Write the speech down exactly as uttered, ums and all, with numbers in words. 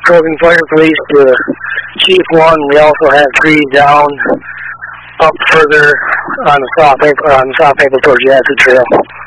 Trojan Fire Police to Chief one. We also have three down up further on the South Maple, on the South Maple towards Yassau Trail.